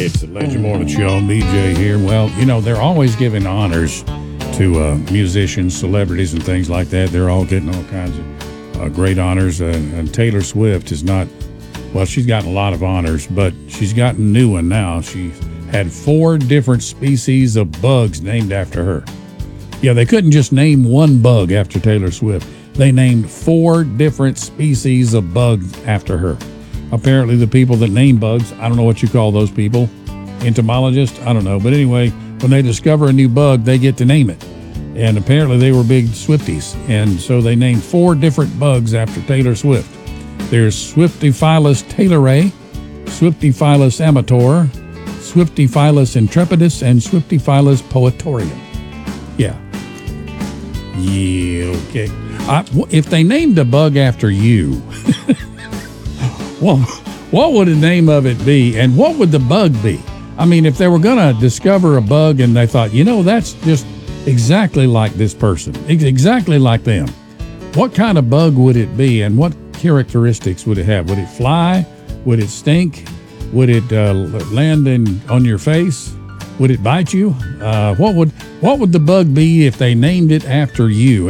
It's the Legend Morning Show. BJ here. Well, you know, they're always giving honors to musicians, celebrities, and things like that. They're all getting all kinds of great honors. And Taylor Swift is not, well, she's gotten a lot of honors, but she's gotten a new one now. She had 4 different species of bugs named after her. Yeah, they couldn't just name one bug after Taylor Swift. They named 4 different species of bugs after her. Apparently, the people that name bugs, I don't know what you call those people, entomologists, I don't know. But anyway, when they discover a new bug, they get to name it. And apparently, they were big Swifties. And so they named 4 different bugs after Taylor Swift. There's Swiftophilus taylori, Swiftophilus amator, Swiftophilus intrepidus, and Swiftophilus poetorium. Yeah. Yeah, okay. If they named a bug after you, well, what would the name of it be, and what would the bug be? I mean, if they were going to discover a bug and they thought, you know, that's just exactly like this person, exactly like them, what kind of bug would it be, and what characteristics would it have? Would it fly? Would it stink? Would it land on your face? Would it bite you? What would the bug be if they named it after you?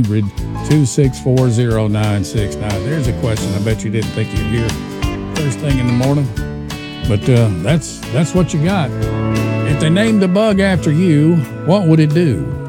800-264-0969. There's a question I bet you didn't think you'd hear first thing in the morning. But that's what you got. If they named the bug after you, what would it do?